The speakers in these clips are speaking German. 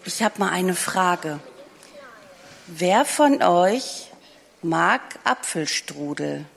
Ich habe mal eine Frage. Wer von euch mag Apfelstrudel?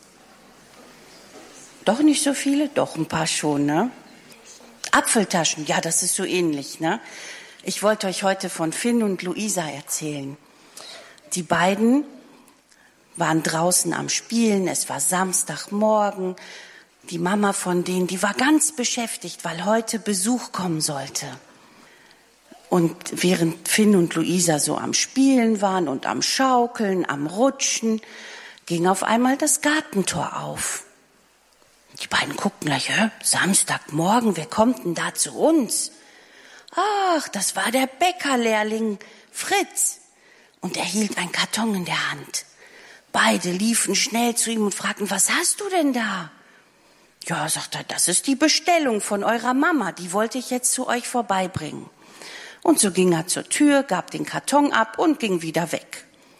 Doch nicht so viele? Doch, ein paar schon, ne? Apfeltaschen, ja, das ist so ähnlich, ne? Ich wollte euch heute von Finn und Luisa erzählen. Die beiden waren draußen am Spielen, es war Samstagmorgen. Die Mama von denen, die war ganz beschäftigt, weil heute Besuch kommen sollte. Und während Finn und Luisa so am Spielen waren und am Schaukeln, am Rutschen, ging auf einmal das Gartentor auf. Die beiden guckten gleich, Samstagmorgen, wer kommt denn da zu uns? Ach, das war der Bäckerlehrling Fritz. Und er hielt einen Karton in der Hand. Beide liefen schnell zu ihm und fragten, was hast du denn da? Ja, sagt er, das ist die Bestellung von eurer Mama, die wollte ich jetzt zu euch vorbeibringen. Und so ging er zur Tür, gab den Karton ab und ging wieder weg.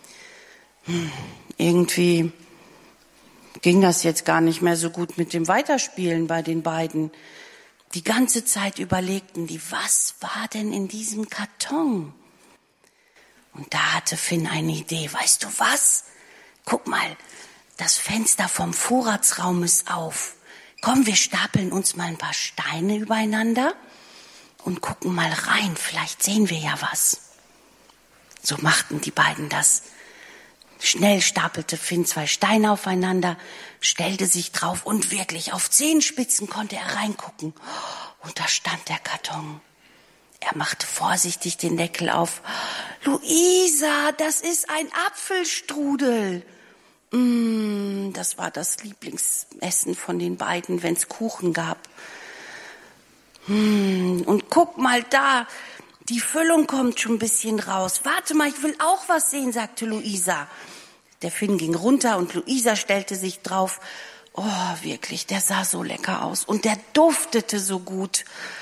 Irgendwie ging das jetzt gar nicht mehr so gut mit dem Weiterspielen bei den beiden. Die ganze Zeit überlegten die, was war denn in diesem Karton? Und da hatte Finn eine Idee. Weißt du was? Guck mal, das Fenster vom Vorratsraum ist auf. Komm, wir stapeln uns mal ein paar Steine übereinander und gucken mal rein. Vielleicht sehen wir ja was. So machten die beiden das. Schnell stapelte Finn 2 Steine aufeinander, stellte sich drauf und wirklich auf Zehenspitzen konnte er reingucken. Und da stand der Karton. Er machte vorsichtig den Deckel auf. Luisa, das ist ein Apfelstrudel. Das war das Lieblingsessen von den beiden, wenn es Kuchen gab. Und guck mal da, die Füllung kommt schon ein bisschen raus. Warte mal, ich will auch was sehen, sagte Luisa. Der Finn ging runter und Luisa stellte sich drauf. Oh, wirklich, der sah so lecker aus und der duftete so gut.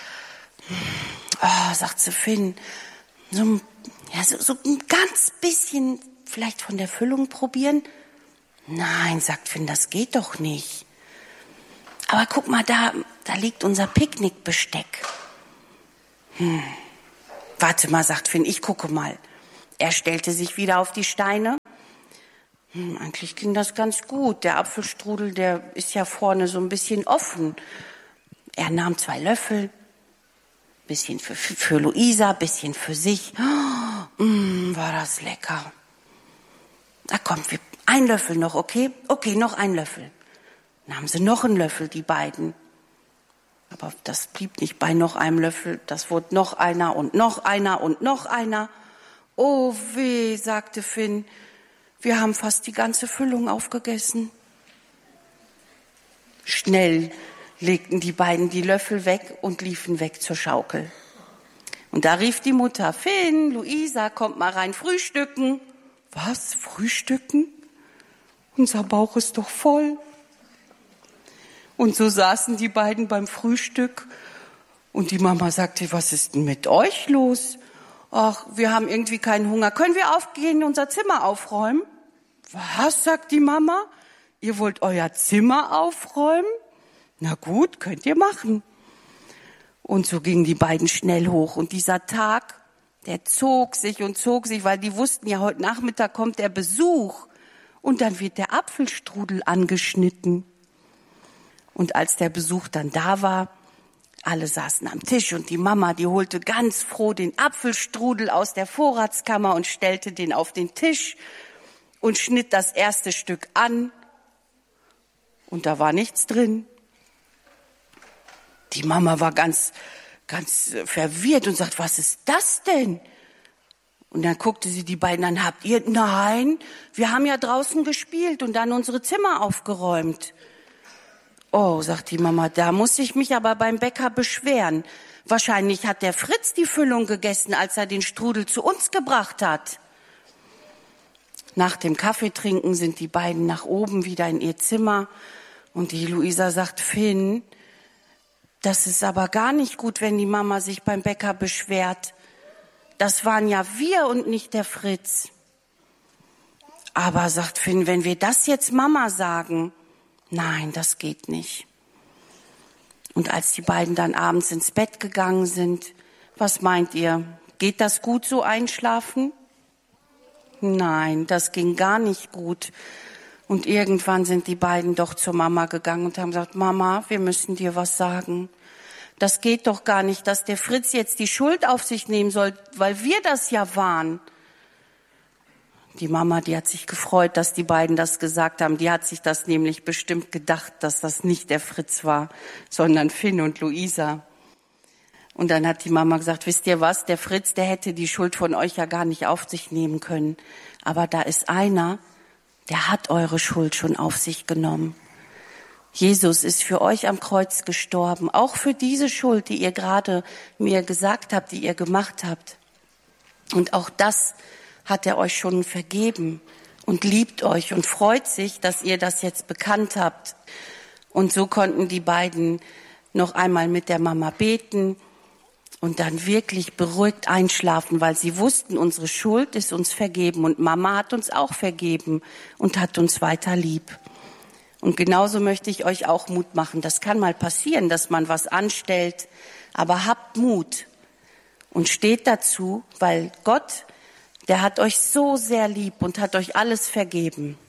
Oh, sagte Finn, so ein ganz bisschen vielleicht von der Füllung probieren. Nein, sagt Finn, das geht doch nicht. Aber guck mal, da liegt unser Picknickbesteck. Warte mal, sagt Finn, ich gucke mal. Er stellte sich wieder auf die Steine. Eigentlich ging das ganz gut. Der Apfelstrudel, der ist ja vorne so ein bisschen offen. Er nahm 2 Löffel, bisschen für Luisa, bisschen für sich. War das lecker. Na komm, ein Löffel noch, okay? Okay, noch ein Löffel. Dann haben sie noch einen Löffel, die beiden. Aber das blieb nicht bei noch einem Löffel. Das wurde noch einer und noch einer und noch einer. Oh weh, sagte Finn. Wir haben fast die ganze Füllung aufgegessen. Schnell legten die beiden die Löffel weg und liefen weg zur Schaukel. Und da rief die Mutter, Finn, Luisa, kommt mal rein frühstücken. Was, frühstücken? Unser Bauch ist doch voll. Und so saßen die beiden beim Frühstück und die Mama sagte, was ist denn mit euch los? Ach, wir haben irgendwie keinen Hunger. Können wir aufgehen, unser Zimmer aufräumen? Was, sagt die Mama? Ihr wollt euer Zimmer aufräumen? Na gut, könnt ihr machen. Und so gingen die beiden schnell hoch. Und dieser Tag, der zog sich, weil die wussten ja, heute Nachmittag kommt der Besuch. Und dann wird der Apfelstrudel angeschnitten. Und als der Besuch dann da war, alle saßen am Tisch und die Mama, die holte ganz froh den Apfelstrudel aus der Vorratskammer und stellte den auf den Tisch und schnitt das erste Stück an. Und da war nichts drin. Die Mama war ganz verwirrt und sagt, was ist das denn? Und dann guckte sie die beiden an, habt ihr? Nein, wir haben ja draußen gespielt und dann unsere Zimmer aufgeräumt. Oh, sagt die Mama, da muss ich mich aber beim Bäcker beschweren. Wahrscheinlich hat der Fritz die Füllung gegessen, als er den Strudel zu uns gebracht hat. Nach dem Kaffeetrinken sind die beiden nach oben wieder in ihr Zimmer und die Luisa sagt, Finn, das ist aber gar nicht gut, wenn die Mama sich beim Bäcker beschwert. Das waren ja wir und nicht der Fritz. Aber, sagt Finn, wenn wir das jetzt Mama sagen, nein, das geht nicht. Und als die beiden dann abends ins Bett gegangen sind, was meint ihr? Geht das gut so einschlafen? Nein, das ging gar nicht gut. Und irgendwann sind die beiden doch zur Mama gegangen und haben gesagt, Mama, wir müssen dir was sagen. Das geht doch gar nicht, dass der Fritz jetzt die Schuld auf sich nehmen soll, weil wir das ja waren. Die Mama, die hat sich gefreut, dass die beiden das gesagt haben. Die hat sich das nämlich bestimmt gedacht, dass das nicht der Fritz war, sondern Finn und Luisa. Und dann hat die Mama gesagt, wisst ihr was, der Fritz, der hätte die Schuld von euch ja gar nicht auf sich nehmen können. Aber da ist einer, der hat eure Schuld schon auf sich genommen. Jesus ist für euch am Kreuz gestorben, auch für diese Schuld, die ihr gerade mir gesagt habt, die ihr gemacht habt. Und auch das hat er euch schon vergeben und liebt euch und freut sich, dass ihr das jetzt bekannt habt. Und so konnten die beiden noch einmal mit der Mama beten und dann wirklich beruhigt einschlafen, weil sie wussten, unsere Schuld ist uns vergeben und Mama hat uns auch vergeben und hat uns weiter lieb. Und genauso möchte ich euch auch Mut machen. Das kann mal passieren, dass man was anstellt, aber habt Mut und steht dazu, weil Gott, der hat euch so sehr lieb und hat euch alles vergeben.